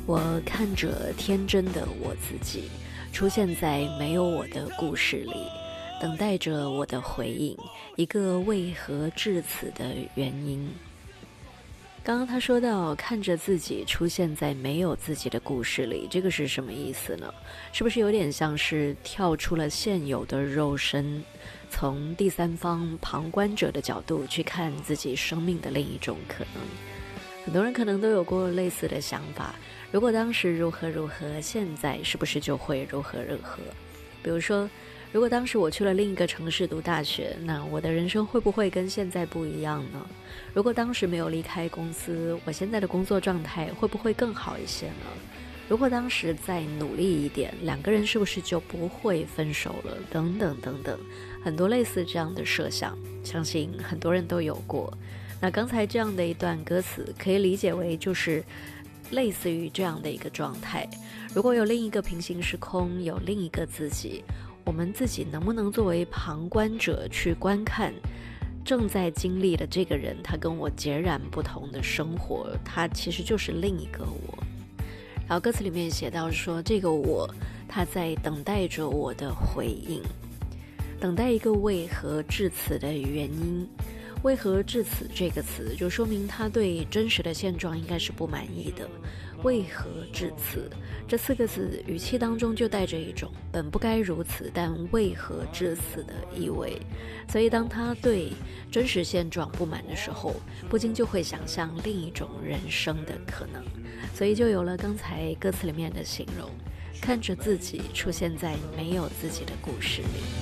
我看着天真的我自己，出现在没有我的故事里，等待着我的回应，一个为何至此的原因。刚刚他说到看着自己出现在没有自己的故事里，这个是什么意思呢？是不是有点像是跳出了现有的肉身，从第三方旁观者的角度去看自己生命的另一种可能？很多人可能都有过类似的想法，如果当时如何如何，现在是不是就会如何如何？比如说，如果当时我去了另一个城市读大学，那我的人生会不会跟现在不一样呢？如果当时没有离开公司，我现在的工作状态会不会更好一些呢？如果当时再努力一点，两个人是不是就不会分手了？等等等等，很多类似这样的设想，相信很多人都有过。那刚才这样的一段歌词可以理解为就是类似于这样的一个状态，如果有另一个平行时空，有另一个自己，我们自己能不能作为旁观者去观看正在经历的这个人，他跟我截然不同的生活，他其实就是另一个我。然后歌词里面写到说，这个我他在等待着我的回应，等待一个为何至此的原因。为何至此这个词就说明他对真实的现状应该是不满意的。为何至此这四个字语气当中就带着一种本不该如此，但为何至此的意味。所以当他对真实现状不满的时候，不禁就会想象另一种人生的可能，所以就有了刚才歌词里面的形容，看着自己出现在没有自己的故事里。